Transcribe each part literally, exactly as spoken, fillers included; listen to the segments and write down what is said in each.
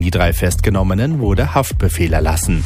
die drei Festgenommenen wurde Haftbefehl erlassen.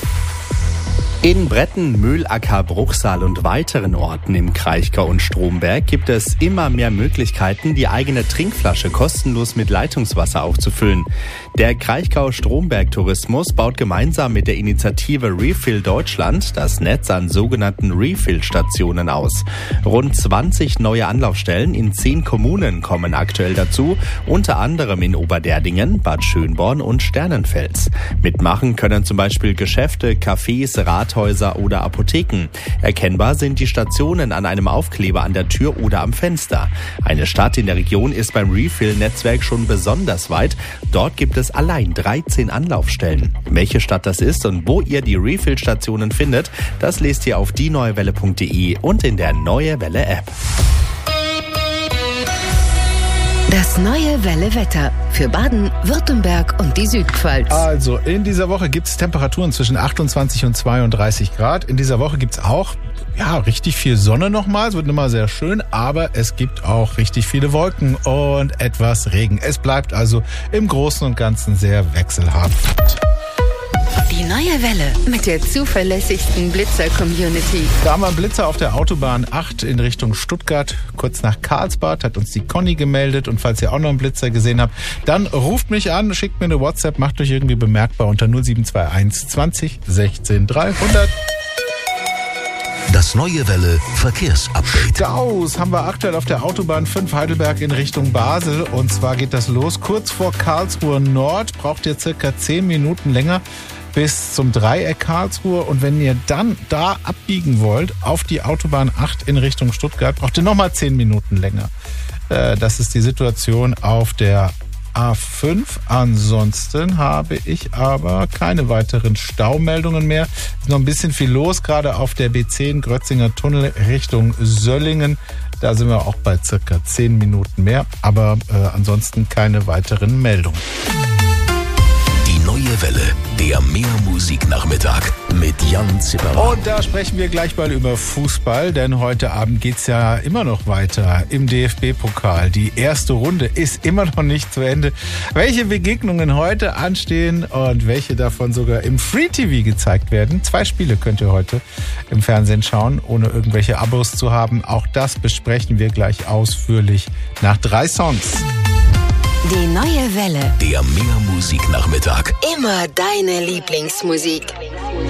In Bretten, Mühlacker, Bruchsal und weiteren Orten im Kraichgau und Stromberg gibt es immer mehr Möglichkeiten, die eigene Trinkflasche kostenlos mit Leitungswasser aufzufüllen. Der Kraichgau-Stromberg-Tourismus baut gemeinsam mit der Initiative Refill Deutschland das Netz an sogenannten Refill-Stationen aus. Rund zwanzig neue Anlaufstellen in zehn Kommunen kommen aktuell dazu, unter anderem in Oberderdingen, Bad Schönborn und Sternenfels. Mitmachen können zum Beispiel Geschäfte, Cafés, Rathäuser oder Apotheken. Erkennbar sind die Stationen an einem Aufkleber an der Tür oder am Fenster. Eine Stadt in der Region ist beim Refill-Netzwerk schon besonders weit. Dort gibt es allein dreizehn Anlaufstellen. Welche Stadt das ist und wo ihr die Refill-Stationen findet, das lest ihr auf die neue welle punkt de und in der Neue Welle App. Das Neue Welle Wetter für Baden, Württemberg und die Südpfalz. Also in dieser Woche gibt es Temperaturen zwischen achtundzwanzig und zweiunddreißig Grad. In dieser Woche gibt es auch ja richtig viel Sonne nochmal. Es wird immer sehr schön, aber es gibt auch richtig viele Wolken und etwas Regen. Es bleibt also im Großen und Ganzen sehr wechselhaft. Die Neue Welle mit der zuverlässigsten Blitzer-Community. Da haben wir einen Blitzer auf der Autobahn acht in Richtung Stuttgart. Kurz nach Karlsbad hat uns die Conny gemeldet. Und falls ihr auch noch einen Blitzer gesehen habt, dann ruft mich an, schickt mir eine WhatsApp, macht euch irgendwie bemerkbar unter null sieben zwei eins zwanzig sechzehn dreihundert. Das Neue Welle Verkehrsupdate. Staus haben wir aktuell auf der Autobahn fünf Heidelberg in Richtung Basel. Und zwar geht das los kurz vor Karlsruhe Nord. Braucht ihr circa zehn Minuten länger bis zum Dreieck Karlsruhe. Und wenn ihr dann da abbiegen wollt auf die Autobahn acht in Richtung Stuttgart, braucht ihr nochmal zehn Minuten länger. Das ist die Situation auf der A fünf. Ansonsten habe ich aber keine weiteren Staumeldungen mehr. Ist noch ein bisschen viel los, gerade auf der B zehn Grötzinger Tunnel Richtung Söllingen. Da sind wir auch bei circa zehn Minuten mehr, aber äh, ansonsten keine weiteren Meldungen. Die Neue Welle, der Mehrmusik-Nachmittag mit Jan Zipperer. Und da sprechen wir gleich mal über Fußball, denn heute Abend geht's ja immer noch weiter im D F B-Pokal. Die erste Runde ist immer noch nicht zu Ende. Welche Begegnungen heute anstehen und welche davon sogar im Free-T V gezeigt werden. Zwei Spiele könnt ihr heute im Fernsehen schauen, ohne irgendwelche Abos zu haben. Auch das besprechen wir gleich ausführlich nach drei Songs. Die Neue Welle. Der Mehrmusik-Nachmittag. Immer deine Lieblingsmusik.